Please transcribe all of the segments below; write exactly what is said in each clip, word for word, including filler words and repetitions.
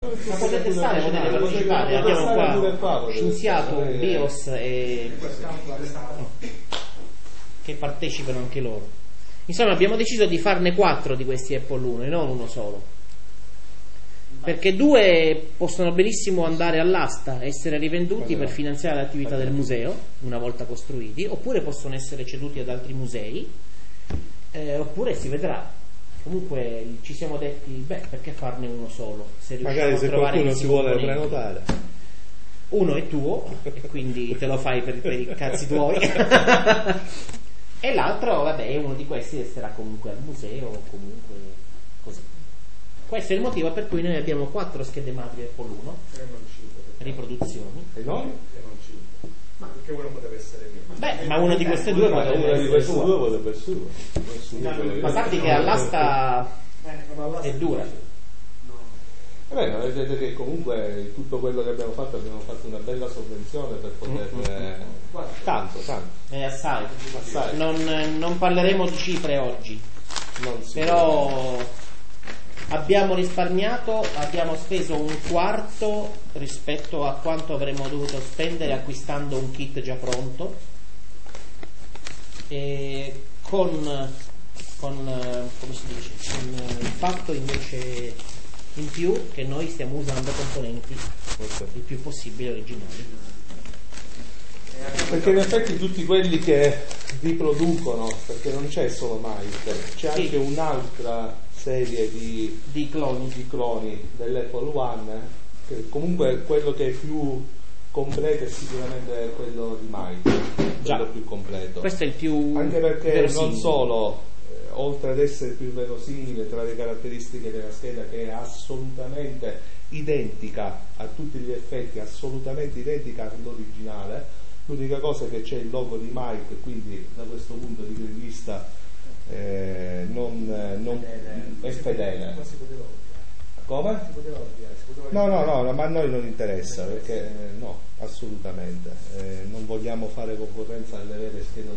Ma potete stare, potete partecipare, abbiamo qua Scienziato, Bios e che partecipano anche loro. Insomma, abbiamo deciso di farne quattro di questi Apple uno e non uno solo, perché due possono benissimo andare all'asta, essere rivenduti per finanziare l'attività del museo una volta costruiti, oppure possono essere ceduti ad altri musei, eh, oppure si vedrà. Comunque ci siamo detti, beh, perché farne uno solo? Se magari se qualcuno si vuole prenotare, uno è tuo e quindi te lo fai per, per i cazzi tuoi e l'altro, vabbè, uno di questi resterà comunque al museo o comunque così. Questo è il motivo per cui noi abbiamo quattro schede madri Apple uno, riproduzioni, e noi? Ma perché uno poteva essere mio? Beh, ma uno di queste due potrebbe essere essere suo. due potrebbe essere suo. Ma sappi che all'asta è dura. Beh, vedete che comunque tutto quello che abbiamo fatto, abbiamo fatto una bella sovvenzione per poter eh, tanto, tanto. È assai, assai. Non, non parleremo di cifre oggi, Non però abbiamo risparmiato, abbiamo speso un quarto rispetto a quanto avremmo dovuto spendere acquistando un kit già pronto, e con, con come si dice, con il fatto invece in più che noi stiamo usando componenti il più possibile originali, perché in effetti tutti quelli che riproducono, perché non c'è solo Mike, c'è sì. anche un'altra serie di, di cloni di cloni dell'Apple One, che comunque quello che è più completo è sicuramente quello di Mike, già quello più completo, questo è il più anche perché verosimile. Non solo eh, oltre ad essere più verosimile tra le caratteristiche della scheda, che è assolutamente identica a tutti gli effetti, assolutamente identica all'originale, l'unica cosa è che c'è il logo di Mike, quindi da questo punto di vista Eh, non, non è fedele. Come? No, no, no, ma a noi non interessa, perché eh, no, assolutamente eh, non vogliamo fare concorrenza alle vere schede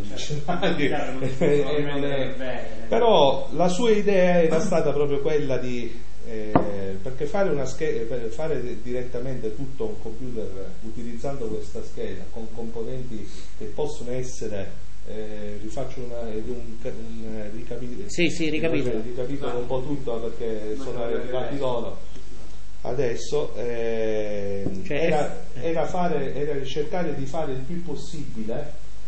originali. Però la sua idea era stata proprio quella di eh, perché fare una scheda, per fare direttamente tutto un computer utilizzando questa scheda con componenti che possono essere Eh, rifaccio una, un, un ricapitolo, sì, sì, ricapitolo. ricapitolo un po' tutto perché sono arrivati loro adesso eh, cioè, era, era, fare, era cercare di fare il più possibile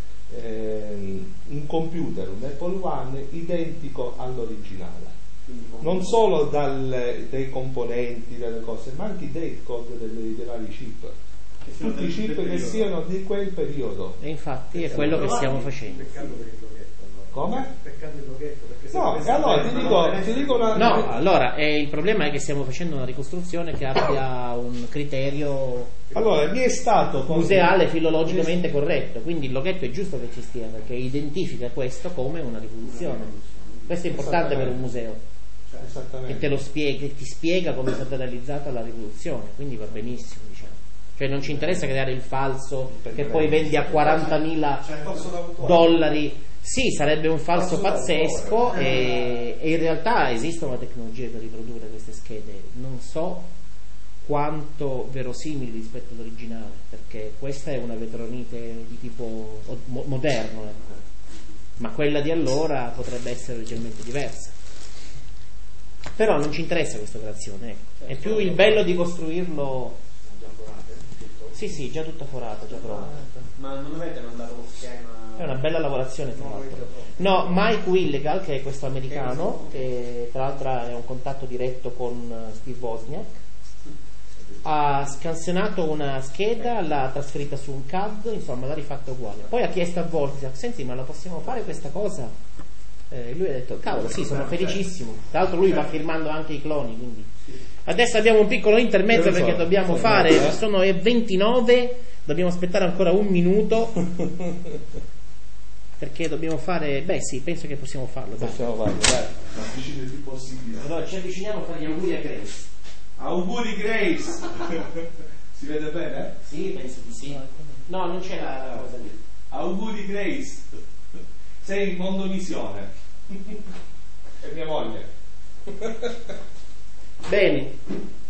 eh, un computer, un Apple One identico all'originale, non solo dal, dei componenti, delle cose, ma anche dei code dei, dei vari chip, tutti i chip che siano di quel periodo. E infatti è quello che stiamo facendo. Come? Peccato il loghetto, perché no, e allora ti dico, ti dico una... No, allora eh, il problema è che stiamo facendo una ricostruzione che abbia un criterio allora, mi è stato museale filologicamente corretto, quindi il loghetto è giusto che ci stia perché identifica questo come una riproduzione. Questo è importante per un museo, che te lo spiega, che ti spiega come è stata realizzata la riproduzione, quindi va benissimo, diciamo. Cioè non ci interessa creare il falso che poi vendi a quarantamila dollari. Sì, sarebbe un falso pazzesco e, e in realtà esistono tecnologie per riprodurre queste schede, non so quanto verosimili rispetto all'originale, perché questa è una vetronite di tipo moderno, ecco. Ma quella di allora potrebbe essere leggermente diversa. Però non ci interessa questa operazione, ecco. È più il bello di costruirlo. Sì, sì, già tutta forata, già pronta. Ma non avete mandato lo schema? È una bella lavorazione, tra l'altro. No, Mike Willigal, che è questo americano, che tra l'altro è un contatto diretto con Steve Wozniak, ha scansionato una scheda, l'ha trasferita su un C A D, insomma l'ha rifatta uguale. Poi ha chiesto a Wozniak: senti, ma la possiamo fare questa cosa? E lui ha detto: cavolo, sì, sono felicissimo. Tra l'altro lui va firmando anche i cloni, quindi. Adesso abbiamo un piccolo intermezzo perché dobbiamo fare, sono le ventinove, dobbiamo aspettare ancora un minuto perché dobbiamo fare, beh sì, penso che possiamo farlo. Possiamo farlo, dai. Avvicino il più possibile. Allora ci avviciniamo a fare gli auguri a Grace. Auguri Grace! Si vede bene? Sì, penso di sì. No, non c'è la cosa lì. Auguri Grace! Sei in Mondovisione. E mia moglie. Bene.